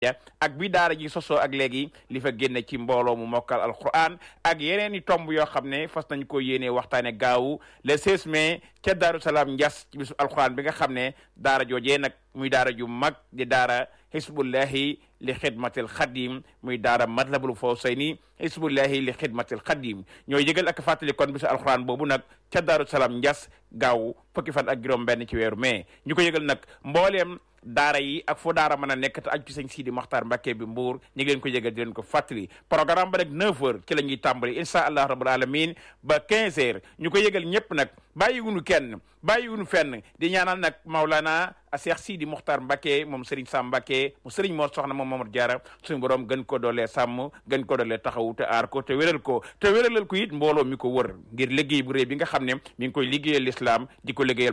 ak bi daara ji sosoo ak léegi li fa génne ci mbooloo mu mokkal alquran ak yeneen i tomb yoo xam ne fas nañ ko yéene waxtaane gaawu le 16 mai ca Daaru Salaam Njas ci bisu alquran bi nga xam ne daara joojee nag muy daara ju mag di daara Hizbullahi li xidmatil xadim muy daara Matlabul Fawzayni Hizbullahi li xidmatil xadim ñooy yëgal ak fàttali kon bisu alquran boobu nag ca Daaru Salaam Njas gaaw fukki fan ak juróom benn ci weeru mai ñu ko yëgal nag mbooleem daara yi ak foo daara mën a nekk te aju ci sëñ Sidi Mokhtar Mbacké bi Mbour ñu ngi leen ko yëgal di leen ko fàttali programme ba nag 9h ci la ñuy tàmbali incha allah rabbul alamin ba 15h ñu ko yëgal ñëpp nag bàyyiwunu kenn bàyyiwunu fenn di ñaanal nag Maulana Cheikh Sidi Mokhtar Mbacké moom Serigne Sam Mbacké mu Serigne Mor Soxna moom Mamadou Diarra suñu borom gën ko doolee sàmm gën ko doolee taxawu te aar ko te wéral ko te wéralal ko it mbooloo mi ko wër ngir liggéey bu rëy bi nga xam ne mi ngi koy liggéeyal l'islam di ko liggéeyal